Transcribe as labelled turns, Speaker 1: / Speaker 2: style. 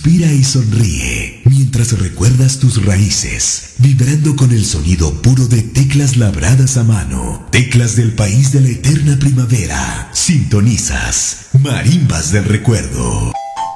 Speaker 1: Suspira y sonríe mientras recuerdas tus raíces, vibrando con el sonido puro de teclas labradas a mano, teclas del país de la eterna primavera. Sintonizas Marimbas del Recuerdo.